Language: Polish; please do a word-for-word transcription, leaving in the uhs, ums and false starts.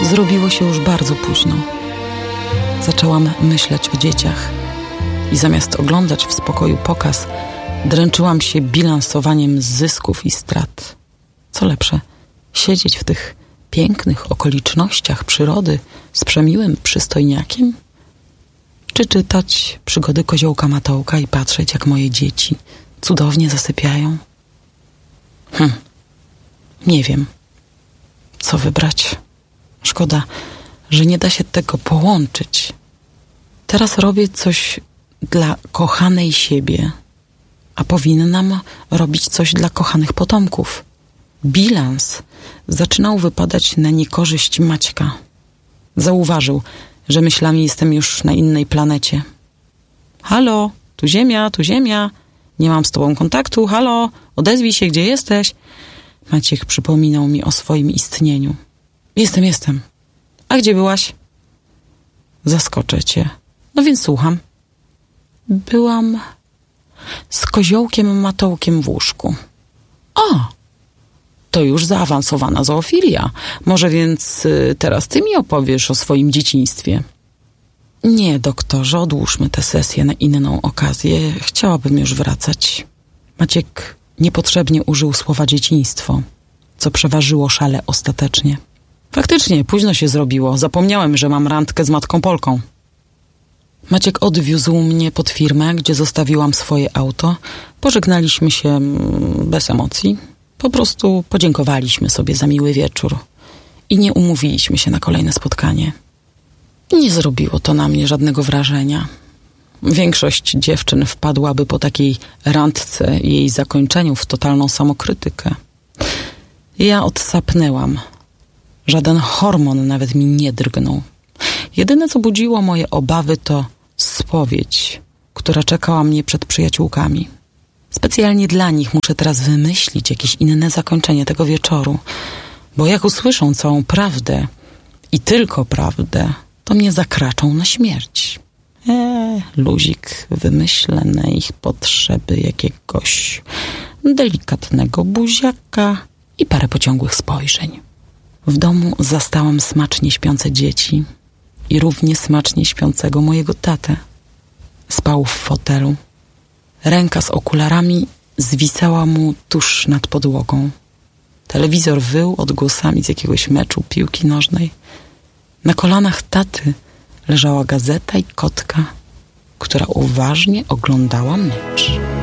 Zrobiło się już bardzo późno. Zaczęłam myśleć o dzieciach i zamiast oglądać w spokoju pokaz, dręczyłam się bilansowaniem zysków i strat. Co lepsze, siedzieć w tych pięknych okolicznościach przyrody z przemiłym przystojniakiem? Czy czytać przygody koziołka Matołka i patrzeć, jak moje dzieci cudownie zasypiają? Hm, nie wiem, co wybrać. Szkoda, że nie da się tego połączyć. Teraz robię coś dla kochanej siebie, a powinnam robić coś dla kochanych potomków. Bilans zaczynał wypadać na niekorzyść Maćka. Zauważył, że myślami jestem już na innej planecie. Halo, tu Ziemia, tu Ziemia. Nie mam z tobą kontaktu. Halo, odezwij się, gdzie jesteś. Maciek przypominał mi o swoim istnieniu. Jestem, jestem. A gdzie byłaś? Zaskoczę cię. No więc słucham. Byłam z koziołkiem Matołkiem w łóżku. O! To już zaawansowana zoofilia. Może więc y, teraz ty mi opowiesz o swoim dzieciństwie. Nie, doktorze, odłóżmy tę sesję na inną okazję. Chciałabym już wracać. Maciek niepotrzebnie użył słowa dzieciństwo, co przeważyło szale ostatecznie. Faktycznie, późno się zrobiło. Zapomniałem, że mam randkę z matką Polką. Maciek odwiózł mnie pod firmę, gdzie zostawiłam swoje auto. Pożegnaliśmy się bez emocji. Po prostu podziękowaliśmy sobie za miły wieczór i nie umówiliśmy się na kolejne spotkanie. Nie zrobiło to na mnie żadnego wrażenia. Większość dziewczyn wpadłaby po takiej randce i jej zakończeniu w totalną samokrytykę. Ja odsapnęłam. Żaden hormon nawet mi nie drgnął. Jedyne, co budziło moje obawy, to spowiedź, która czekała mnie przed przyjaciółkami. Specjalnie dla nich muszę teraz wymyślić jakieś inne zakończenie tego wieczoru, bo jak usłyszą całą prawdę i tylko prawdę, to mnie zakraczą na śmierć. Eee, luzik, wymyślę na ich potrzeby jakiegoś delikatnego buziaka i parę pociągłych spojrzeń. W domu zastałam smacznie śpiące dzieci i równie smacznie śpiącego mojego tatę. Spał w fotelu. Ręka z okularami zwisała mu tuż nad podłogą. Telewizor wył odgłosami z jakiegoś meczu piłki nożnej. Na kolanach taty leżała gazeta i kotka, która uważnie oglądała mecz.